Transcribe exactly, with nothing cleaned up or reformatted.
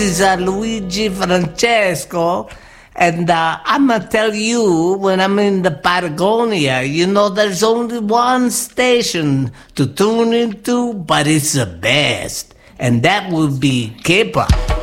This is uh, Luigi Francesco, and uh, I'm gonna tell you, when I'm in the Patagonia, you know, there's only one station to tune into, but it's the best, and that would be K-pop.